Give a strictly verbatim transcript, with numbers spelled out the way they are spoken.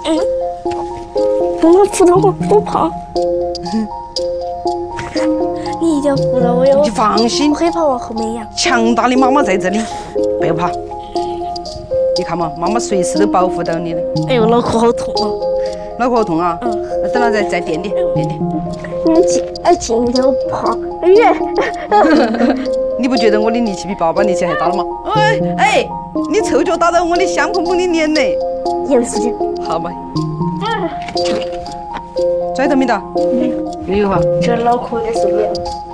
嗯，妈妈扶着我，我怕。你一定要扶着我哟！ 你放心， 我可以跑往后面仰。 强大的妈妈在这里，不要怕。你看嘛，妈妈随时都保护到你的。 哎呦，脑壳好痛哦！ 脑壳痛啊？ 嗯。 那等下再再垫垫，垫垫。 你近，哎近一点，我怕。哎呀！ 你不觉得我的力气比爸爸力气还大了吗？哎哎，你臭脚打到我的香喷喷的脸嘞！ 严肃点。 好嘛。拽到没得？ 没有。 没有哈。 这脑壳有点受不了。